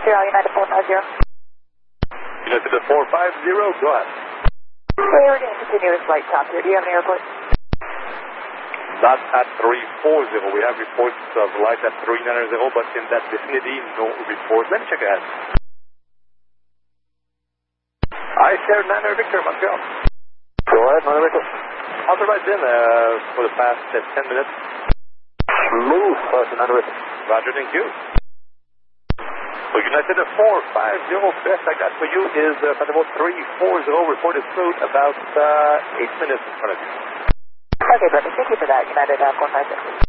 Montreal, United 450. United 450, go ahead. We're going to continue this flight top here. Do you have any airport? Not at 340. We have reports of light at 390, but in that vicinity, no report. Let me check ahead. I share 9 Victor, Montreal. Go ahead, 9 Victor. Authorized in for the past 10 minutes. Smooth, person 9 Victor. Roger, thank you. So United 450, best I got for you is about 340, reported smooth, about 8 minutes in front of you. Okay, perfect. Thank you for that, United 450.